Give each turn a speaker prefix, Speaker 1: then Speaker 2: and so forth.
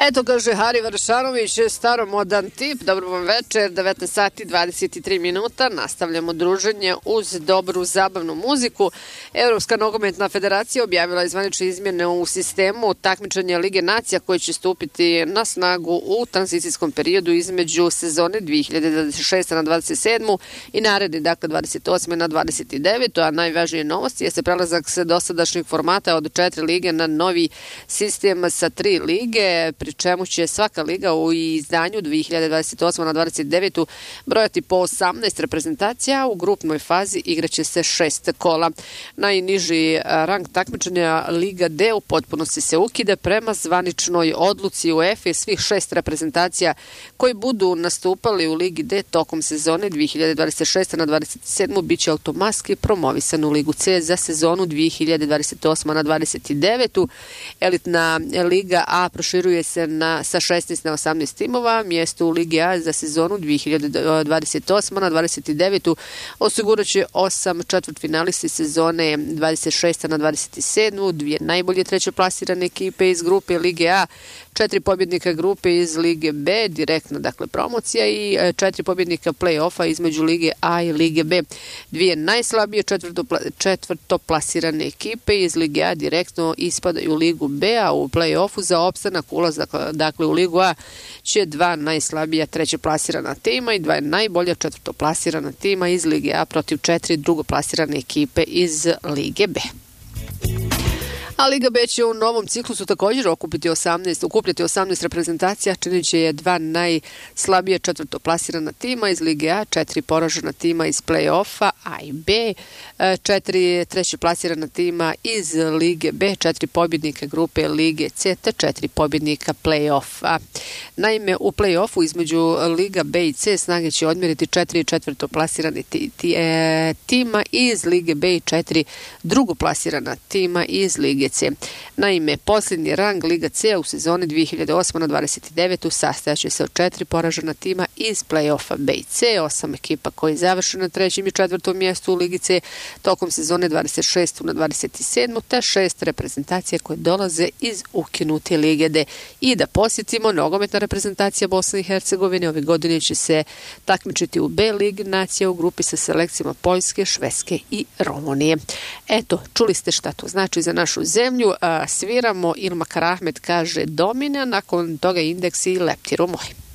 Speaker 1: Eto, kaže Hari Varšanović, staromodan tip. Dobro vam večer, 19 sati 23 minuta. Nastavljamo druženje uz dobru zabavnu muziku. Evropska nogometna federacija objavila je zvanične izmjene u sistemu takmičenja Lige nacija koje će stupiti na snagu u tranzicijskom periodu između sezone 2026. na 27. i naredni, dakle 28. na 29. A najvažnije novosti je se prelazak sa dosadašnjih formata od 4 lige na novi sistem sa 3 lige, pri čemu će svaka liga u izdanju 2028. na 29. brojati po 18 reprezentacija, u grupnoj fazi igraće se 6 kola. Najniži rang takmičenja Liga D u potpunosti se ukida prema zvaničnoj odluci UEFA. Svih 6 reprezentacija koji budu nastupali u Ligi D tokom sezone 2026. na 27. biće automatski promovisan u Ligu C za sezonu 2028. na 29. Elitna Liga A proširuje se sa 16 na 18 timova. Mjesto u Ligi A za sezonu 2028. na 29. osigurat će 8 četvrtfinalisti sezone 26. na 27. Dvije najbolje treće plasirane ekipe iz grupe Lige A, 4 pobjednika grupe iz Lige B, direktna dakle promocija, i 4 pobjednika play-offa između Lige A i Lige B. Dvije najslabije četvrtoplasirane ekipe iz Lige A direktno ispadaju u Ligu B, a u play-offu za opstanak ulazak dakle u Ligu A će 2 najslabija treće plasirana tima i 2 najbolja četvrtoplasirana tima iz Lige A protiv 4 drugoplasirane ekipe iz Lige B. A Liga B će u novom ciklusu također okupiti 18 reprezentacija, činit će je 2 najslabije četvrtoplasirana tima iz Lige A, 4 poražena tima iz play-offa A i B, 4 treće plasirana tima iz Lige B, 4 pobjednika grupe Lige C te 4 pobjednika play-offa. Naime, u play-offu između Liga B i C snage će odmjeriti 4 četvrtoplasirane tima iz Lige B i 4 drugoplasirana tima iz Lige C. Naime, posljednji rang Liga C u sezoni 2008. na 29. sastajaće se od 4 poražena tima iz play-offa B i C, 8 ekipa koji završe na 3. i 4. mjestu u Ligi C tokom sezone 26. na 27. te 6 reprezentacija koje dolaze iz ukinute Lige D. I da posjetimo, nogometna reprezentacija Bosne i Hercegovine ove godine će se takmičiti u B Ligi nacija u grupi sa selekcijama Poljske, Švedske i Rumunije. Eto, čuli ste šta to znači za našu zemlju. Sviramo Ilma Karahmet kaže Domina, nakon toga Indeks i Leptiru moj.